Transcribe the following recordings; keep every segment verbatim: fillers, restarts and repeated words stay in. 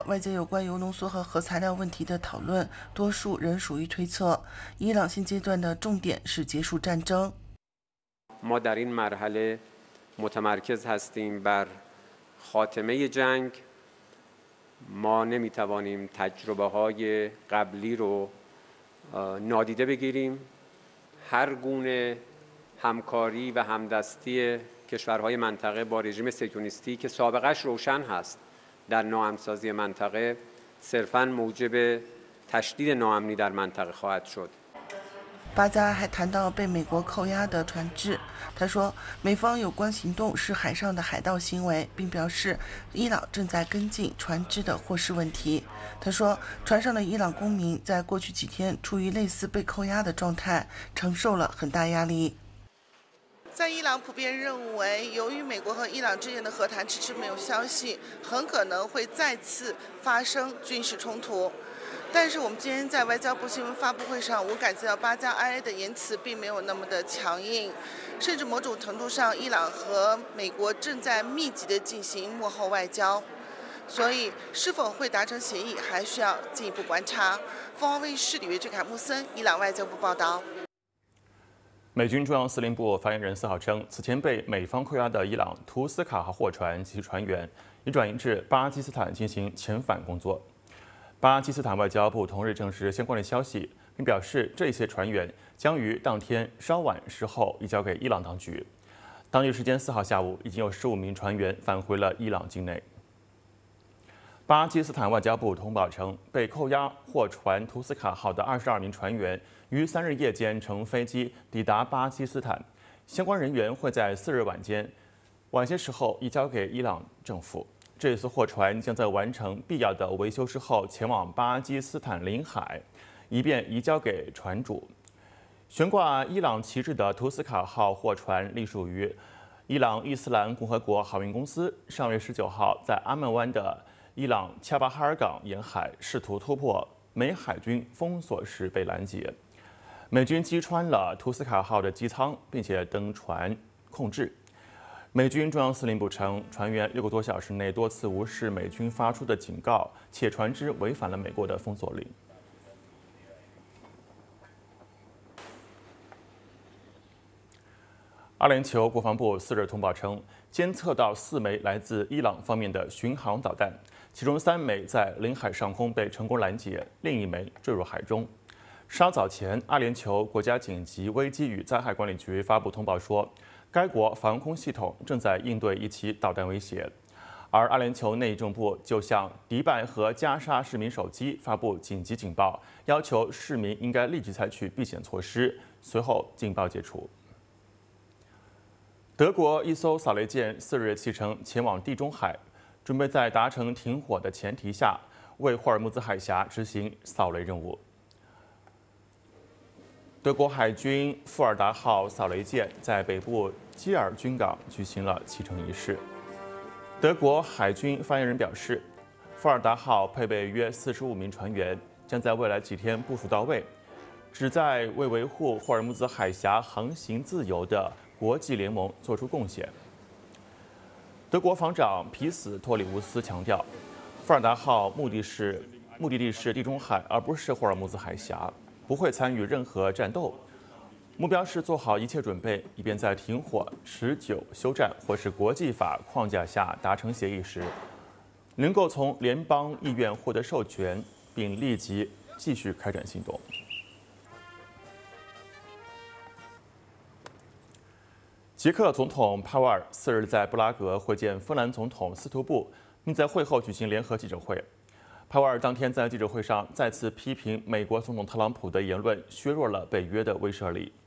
外界有关铀浓缩和核材料问题的讨论，多数仍属于推测。伊朗现阶段的重点是结束战争。 ما در این مرحله متمرکز هستیم بر خاتمه جنگ. ما نمیتوانیم تجربه های قبلی رو نادیده بگیریم. هر گونه همکاری و همدستی کشورهای منطقه با رژیم صهیونیستی که سابقش روشن هست در ناامن‌سازی منطقه صرفاً موجب تشدید ناامنی در منطقه خواهد شد. 巴加还谈到被美国扣押的船只，他说，美方有关行动是海上的海盗行为，并表示伊朗正在跟进船只的获释问题。他说，船上的伊朗公民在过去几天处于类似被扣押的状态，承受了很大压力。在伊朗普遍认为，由于美国和伊朗之间的和谈迟迟没有消息，很可能会再次发生军事冲突。但是我们今天在外交部新闻发布会上，我感觉到巴加埃的言辞并没有那么的强硬，甚至某种程度上，伊朗和美国正在密集的进行幕后外交，所以是否会达成协议，还需要进一步观察。凤凰卫视李月志、凯穆森，伊朗外交部报道。 美军中央司令部发言人四号称，此前被美方扣押的伊朗图斯卡号货船及其船员已转移至巴基斯坦进行遣返工作。巴基斯坦外交部同日证实相关的消息，并表示这些船员将于当天稍晚时候移交给伊朗当局。当地时间四号下午，已经有十五名船员返回了伊朗境内。巴基斯坦外交部通报称，被扣押货船图斯卡号的二十二名船员于三日夜间乘飞机抵达巴基斯坦，相关人员会在四日晚间晚些时候移交给伊朗政府。这艘货船将在完成必要的维修之后前往巴基斯坦领海，以便移交给船主。悬挂伊朗旗帜的图斯卡号货船隶属于伊朗伊斯兰共和国航运公司，上月十九号在阿曼湾的伊朗恰巴哈尔港沿海试图突破美海军封锁时被拦截，美军击穿了图斯卡号的机舱，并且登船控制。美军中央司令部称，船员六个多小时内多次无视美军发出的警告，且船只违反了美国的封锁令。阿联酋国防部四日通报称，监测到四枚来自伊朗方面的巡航导弹，其中三枚在领海上空被成功拦截，另一枚坠入海中。稍早前，阿联酋国家紧急危机与灾害管理局发布通报说，该国防空系统正在应对一起导弹威胁，而阿联酋内政部就向迪拜和加沙市民手机发布紧急警报，要求市民应该立即采取避险措施。随后，警报解除。德国一艘扫雷舰四日启程前往地中海，准备在达成停火的前提下，为霍尔木兹海峡执行扫雷任务。德国海军富尔达号扫雷舰在北部基尔军港举行了启程仪式。德国海军发言人表示，富尔达号配备约四十五名船员，将在未来几天部署到位，旨在为维护霍尔木兹海峡航行自由的国际联盟做出贡献。德国防长皮斯托里乌斯强调，富尔达号目的是目的地是地中海，而不是霍尔木兹海峡。不会参与任何战斗，目标是做好一切准备，以便在停火、持久休战或是国际法框架下达成协议时，能够从联邦议院获得授权，并立即继续开展行动。捷克总统帕沃尔四日在布拉格会见芬兰总统斯图布，并在会后举行联合记者会。帕沃尔当天在记者会上再次批评美国总统特朗普的言论削弱了北约的威慑力。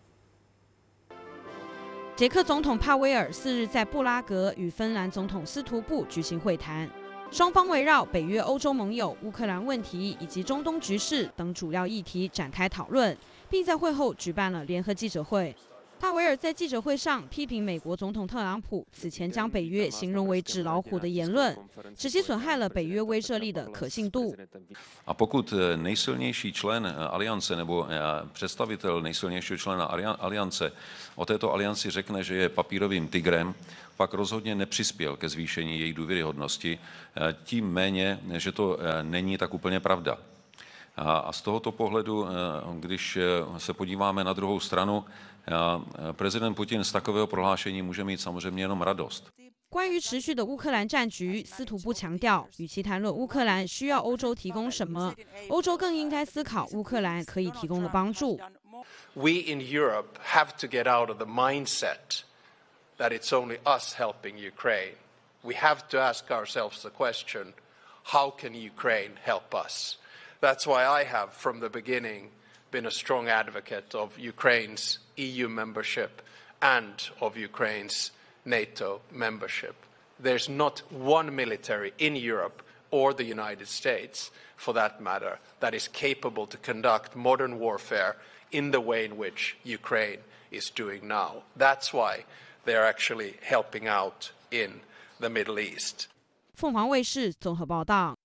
捷克总统帕威尔四日在布拉格与芬兰总统斯图布举行会谈，双方围绕北约、欧洲盟友、乌克兰问题以及中东局势等主要议题展开讨论，并在会后举办了联合记者会。 帕维尔在记者会上批评美国总统特朗普此前将北约形容为纸老虎的言论，使其损害了北约威慑力的可信度。 A pokud nejsilnější člen aliance nebo představitel nejsilnějšího člena aliance o této alianci řekne, že je papírovým tigrem, pak rozhodně nepřispěl ke zvýšení její důvěryhodnosti, tím méně, že to není tak úplně pravda. A z tohoto pohledu, když se podíváme na druhou stranu, prezident Putin z takového prohlášení může mít samozřejmě jenom radost. 关于持续的乌克兰战局，司徒布强调，与其谈论乌克兰需要欧洲提供什么，欧洲更应该思考乌克兰可以提供的帮助。 We in Europe have to get out of the mindset that it's only us helping Ukraine. We have to ask ourselves the question, how can Ukraine help us? That's why I have, from the beginning, been a strong advocate of Ukraine's E U membership and of Ukraine's NATO membership. There's not one military in Europe or the United States, for that matter, that is capable to conduct modern warfare in the way in which Ukraine is doing now. That's why they're actually helping out in the Middle East. 凤凰卫视综合报道。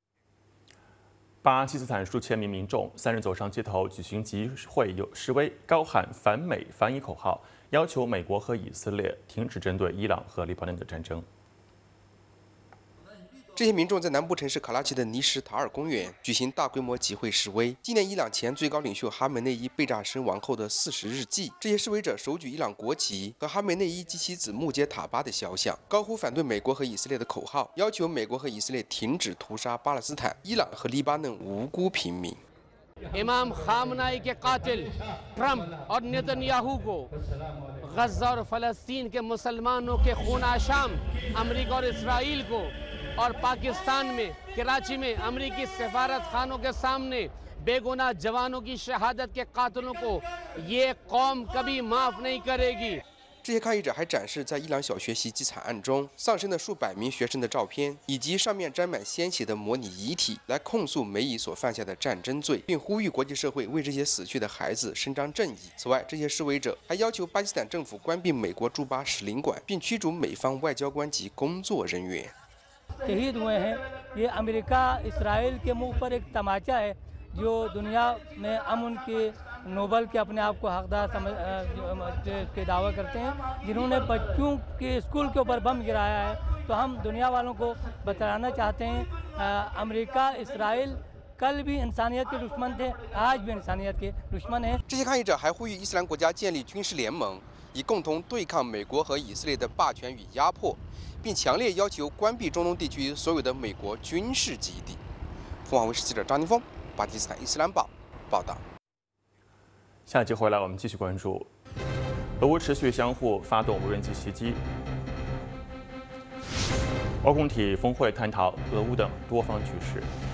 巴基斯坦数千名民众三日走上街头举行集会示威，高喊反美反以口号，要求美国和以色列停止针对伊朗和黎巴嫩的战争。 这些民众在南部城市卡拉奇的尼什塔尔公园举行大规模集会示威，纪念伊朗前最高领袖哈梅内伊被炸身亡后的四十日祭。这些示威者手举伊朗国旗和哈梅内伊及其子穆杰塔巴的肖像，高呼反对美国和以色列的口号，要求美国和以色列停止屠杀巴勒斯坦、伊朗和黎巴嫩无辜平民。 इमाम खामनाई के कातिल ट्रंप और नेतन्याहू को गज़ा और फ़लस्तीन के मुसलमानों के खून-आशाम अमेरिका और इसराइल को और पाकिस्तान में कराची में अमेरिकी सफारत खानों के सामने बेगुनाह जवानों की शहादत के कातिलों को ये कौम कभी माफ़ नहीं करेगी। 这些抗议者还展示在伊朗小学袭击惨案中丧生的数百名学生的照片，以及上面沾满鲜血的模拟遗体，来控诉美以所犯下的战争罪，并呼吁国际社会为这些死去的孩子伸张正义。此外，这些示威者还要求巴基斯坦政府关闭美国驻巴使领馆，并驱逐美方外交官及工作人员。 शहीद हुए हैं ये अमेरिका इसराइल के मुंह पर एक तमाचा है जो दुनिया में अमन के नोबल के अपने आप को हकदार समझ के दावा करते हैं, जिन्होंने बच्चों के स्कूल के ऊपर बम गिराया है। तो हम दुनिया वालों को बताना चाहते हैं अमेरिका इसराइल कल भी इंसानियत के दुश्मन थे, आज भी इंसानियत के दुश्मन हैं। 这些抗议者还呼吁伊斯兰国家建立军事联盟，以共同对抗美国和以色列的霸权与压迫，并强烈要求关闭中东地区所有的美国军事基地。凤凰卫视记者张宁峰，巴基斯坦伊斯兰报报道。 下一集回来，我们继续关注俄乌持续相互发动无人机袭击，欧共体峰会探讨俄乌等多方局势。